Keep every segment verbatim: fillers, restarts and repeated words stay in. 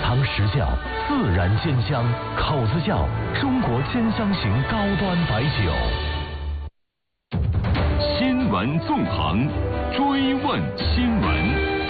尝实教，自然鲜香，口子窖中国鲜香型高端白酒。 新闻纵横，追问新闻。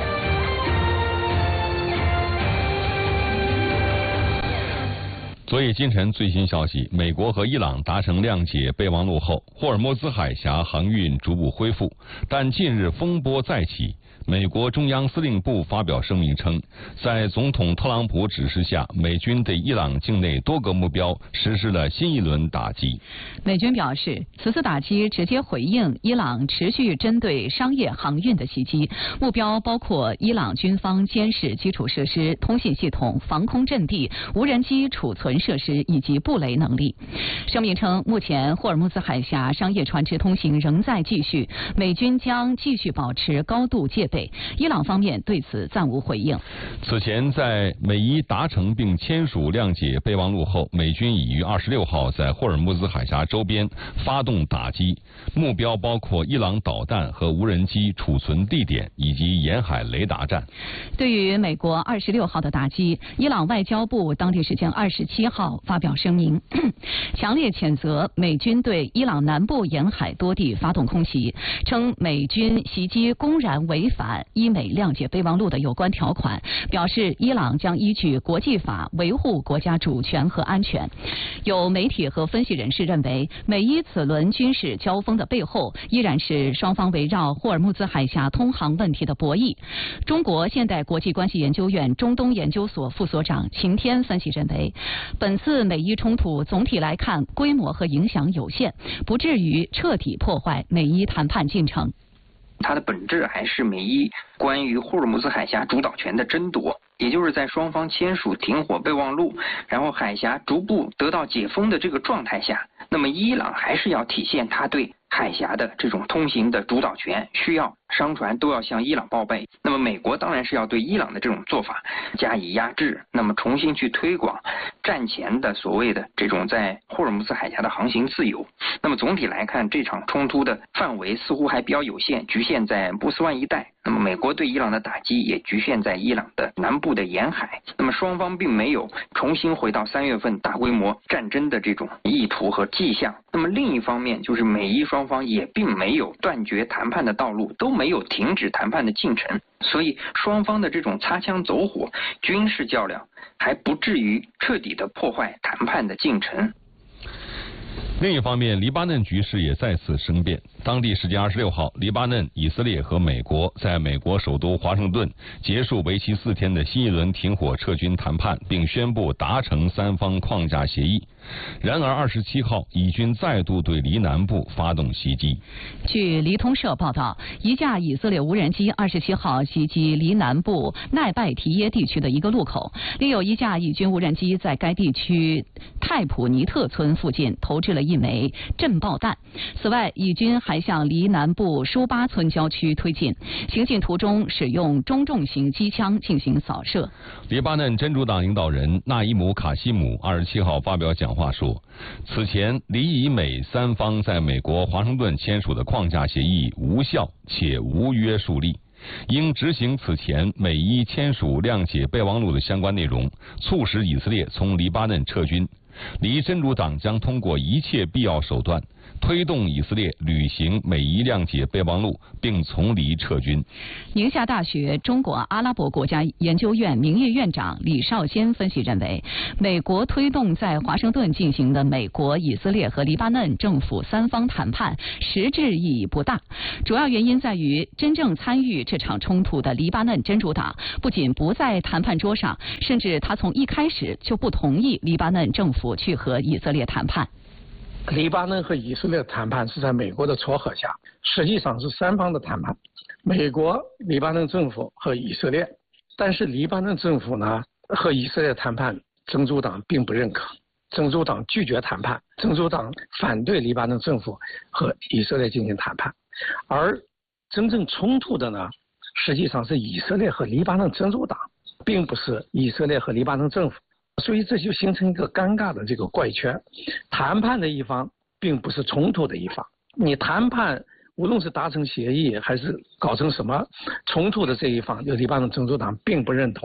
昨夜今晨最新消息，美国和伊朗达成谅解备忘录后，霍尔木兹海峡航运逐步恢复，但近日风波再起。美国中央司令部发表声明称，在总统特朗普指示下，美军对伊朗境内多个目标实施了新一轮打击。 美军表示，此次打击直接回应伊朗持续针对商业航运的袭击，目标包括伊朗军方监视基础设施、通信系统、防空阵地、无人机储存设施以及布雷能力。声明称，目前霍尔木兹海峡商业船只通行仍在继续，美军将继续保持高度戒备。伊朗方面对此暂无回应。 此前，在美伊达成并签署谅解备忘录后，美军已于二十六号在霍尔木兹海峡周边发动打击，目标包括伊朗导弹和无人机储存地点以及沿海雷达站。 对于美国二十六号的打击，伊朗外交部当地时间二十七号发表声明，强烈谴责美军对伊朗南部沿海多地发动空袭，称美军袭击公然违反伊美谅解备忘录的有关条款，表示伊朗将依据国际法维护国家主权和安全。有媒体和分析人士认为，美伊此轮军事交锋的背后，依然是双方围绕霍尔木兹海峡通航问题的博弈。中国现代国际关系研究院中东研究所副所长秦天分析认为，本次美伊冲突总体来看规模和影响有限，不至于彻底破坏美伊谈判进程。 它的本质还是美伊关于霍尔木兹海峡主导权的争夺，也就是在双方签署停火备忘录，然后海峡逐步得到解封的这个状态下，那么伊朗还是要体现它对海峡的这种通行的主导权，需要商船都要向伊朗报备。那么美国当然是要对伊朗的这种做法加以压制，那么重新去推广战前的所谓的这种在霍尔木兹海峡的航行自由。那么总体来看，这场冲突的范围似乎还比较有限，局限在波斯湾一带。那么美国对伊朗的打击也局限在伊朗的南部的沿海。那么双方并没有重新回到三月份大规模战争的这种意图和迹象。那么另一方面，就是美伊双方也并没有断绝谈判的道路，都没有停止谈判的进程，所以双方的这种擦枪走火、军事较量还不至于彻底的破坏谈判的进程。 另一方面，黎巴嫩局势也再次生变。当地时间二十六号，黎巴嫩、以色列和美国在美国首都华盛顿结束为期四天的新一轮停火撤军谈判，并宣布达成三方框架协议。然而二十七号，以军再度对黎南部发动袭击。 据黎通社报道，一架以色列无人机二十七号袭击黎南部奈拜提耶地区的一个路口，另有一架以军无人机在该地区泰普尼特村附近投掷了一枚震爆弹。此外，以军还向黎南部舒巴村郊区推进，行进途中使用中重型机枪进行扫射。 黎巴嫩真主党领导人纳伊姆卡西姆二十七号发表讲话说，此前黎以美三方在美国华盛顿签署的框架协议无效且无约束力，应执行此前美伊签署谅解备忘录的相关内容，促使以色列从黎巴嫩撤军。黎真主党将通过一切必要手段推动以色列履行美伊谅解备忘录，并从黎撤军。 宁夏大学中国阿拉伯国家研究院名誉院长李少先分析认为，美国推动在华盛顿进行的美国、以色列和黎巴嫩政府三方谈判实质意义不大，主要原因在于真正参与这场冲突的黎巴嫩真主党不仅不在谈判桌上，甚至他从一开始就不同意黎巴嫩政府去和以色列谈判。 黎巴嫩和以色列谈判是在美国的撮合下，实际上是三方的谈判，美国、黎巴嫩政府和以色列。但是黎巴嫩政府呢和以色列谈判，真主党并不认可，真主党拒绝谈判，真主党反对黎巴嫩政府和以色列进行谈判。而真正冲突的呢，实际上是以色列和黎巴嫩真主党，并不是以色列和黎巴嫩政府。所以这就形成一个尴尬的这个怪圈，谈判的一方并不是冲突的一方。你谈判无论是达成协议还是搞成什么冲突的这一方，就黎巴嫩真主党并不认同。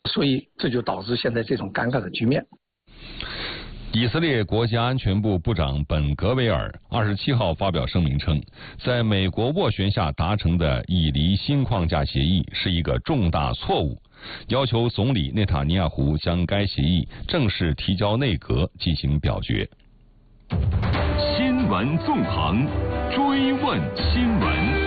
所以这就导致现在这种尴尬的局面。 以色列国家安全部部长本格维尔二十七号发表声明称，在美国斡旋下达成的以黎新框架协议是一个重大错误，要求总理内塔尼亚胡将该协议正式提交内阁进行表决。 新闻纵横，追问新闻。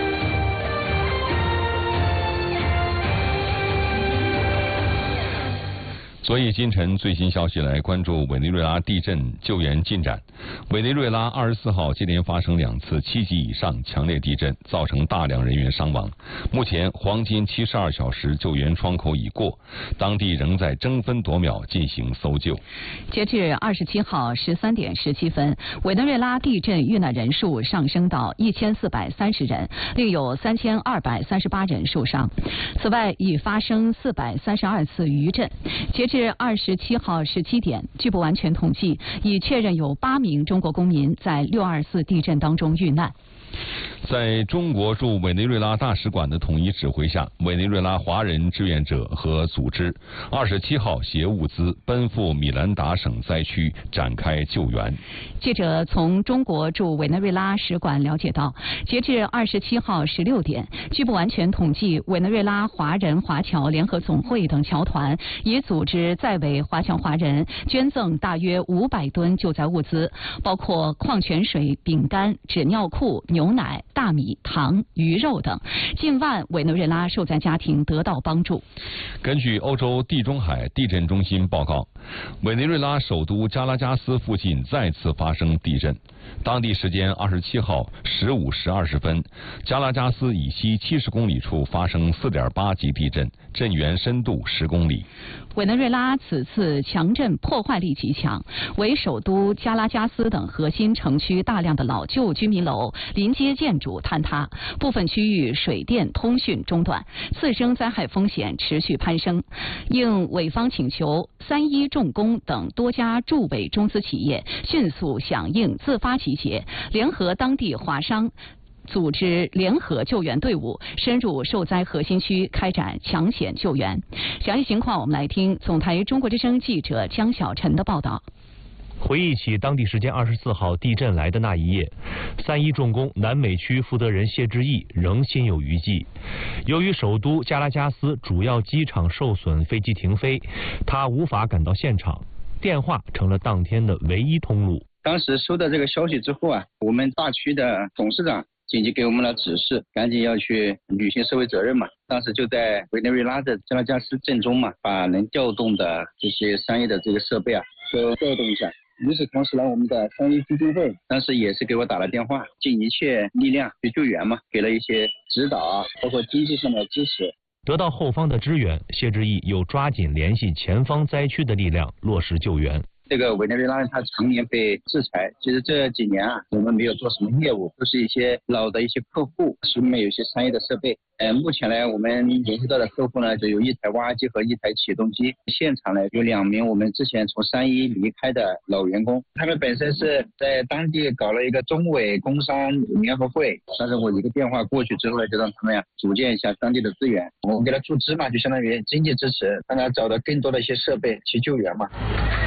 昨夜今晨最新消息来关注委内瑞拉地震救援进展。委内瑞拉二十四号接连发生两次七级以上强烈地震，造成大量人员伤亡。目前黄金七十二小时救援窗口已过，当地仍在争分夺秒进行搜救。 截至二十七号十三点十七分，委内瑞拉地震遇难人数上升到一千四百三十人，另有三千二百三十八人受伤。此外，已发生四百三十二次余震。截至至二十七号十七点，据不完全统计，已确认有八名中国公民在六二四地震当中遇难。 在中国驻委内瑞拉大使馆的统一指挥下，委内瑞拉华人志愿者和组织二十七号携物资奔赴米兰达省灾区展开救援。 记者从中国驻委内瑞拉使馆了解到，截至二十七号十六点，据不完全统计，委内瑞拉华人华侨联合总会等侨团已组织在委华侨华人捐赠大约五百吨救灾物资，包括矿泉水、饼干、纸尿裤、牛奶、大米、糖、鱼肉等，近万委内瑞拉受灾家庭得到帮助。 根据欧洲地中海地震中心报告，委内瑞拉首都加拉加斯附近再次发生地震。当地时间二十七号十五时二十分，加拉加斯以西七十公里处发生四点八级地震，震源深度十公里。 委内瑞拉此次强震破坏力极强，为首都加拉加斯等核心城区大量的老旧居民楼、临街建筑坍塌，部分区域水电通讯中断，次生灾害风险持续攀升。应委方请求，三一重工等多家驻委中资企业迅速响应，自发集结，联合当地华商组织联合救援队伍，深入受灾核心区开展抢险救援。详细情况，我们来听总台中国之声记者江小晨的报道。 回忆起当地时间二十四号地震来的那一夜，三一重工南美区负责人谢志毅仍心有余悸。由于首都加拉加斯主要机场受损，飞机停飞，他无法赶到现场，电话成了当天的唯一通路。 当时收到这个消息之后啊，我们大区的董事长紧急给我们了指示，赶紧要去履行社会责任嘛。当时就在委内瑞拉的加拉加斯镇中嘛，把能调动的这些商业的这个设备啊，都调动一下。与此同时呢，我们的商业基金会当时也是给我打了电话，尽一切力量去救援嘛，给了一些指导啊，包括经济上的支持。 得到后方的支援，谢志毅又抓紧联系前方灾区的力量，落实救援。 这个委内瑞拉它常年被制裁，其实这几年啊，我们没有做什么业务，都是一些老的一些客户，手里面有一些商业的设备。呃，目前呢，我们联系到的客户呢，就有一台挖机和一台起动机。现场呢，有两名我们之前从三一离开的老员工，他们本身是在当地搞了一个中委工商联合会，但是我一个电话过去之后呢，就让他们呀组建一下当地的资源，我们给他注资嘛，就相当于经济支持，让他找到更多的一些设备去救援嘛。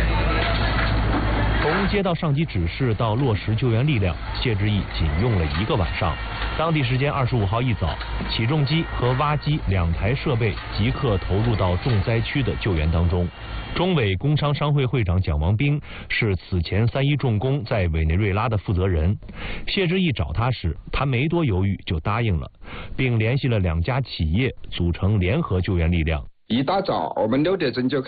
从接到上级指示到落实救援力量，谢志毅仅用了一个晚上。当地时间二十五号一早，起重机和挖机两台设备即刻投入到重灾区的救援当中。中委工商商会会长蒋王兵是此前三一重工在委内瑞拉的负责人。谢志毅找他时，他没多犹豫就答应了，并联系了两家企业组成联合救援力量。 一大早，我们六点钟就